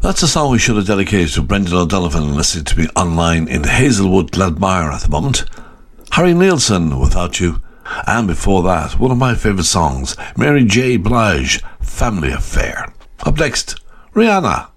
That's a song we should have dedicated to Brendan O'Donovan, listening to me online in Hazelwood, Gladmire at the moment. Harry Nilsson, Without You. And before that, one of my favourite songs, Mary J. Blige, Family Affair. Up next, Rihanna.